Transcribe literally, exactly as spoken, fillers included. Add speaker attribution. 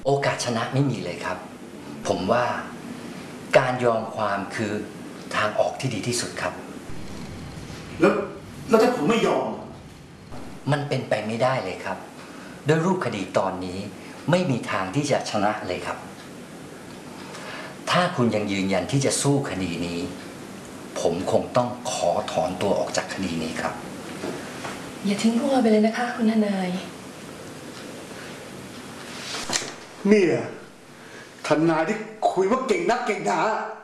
Speaker 1: โอกาสชนะไม่มีเลยครับ ผมว่าการยอมความคือทางออกที่ดีที่สุดครับ
Speaker 2: แล้วแล้วถ้าผมไม่ยอม
Speaker 1: มันเป็นไปไม่ได้เลยครับด้วยรูปคดีตอนนี้ไม่มีทางที่จะชนะเลยครับถ้าคุณยังยืนยันที่จะสู้คดีนี้ผมคงต้องขอถอนตัวออกจากคดีนี้ครับ
Speaker 3: อย่าทิ้งพวกเราไปเลยนะคะคุณทนาย
Speaker 2: เนี่ยทนายที่คุยว่าเก่งนักเก่งหนา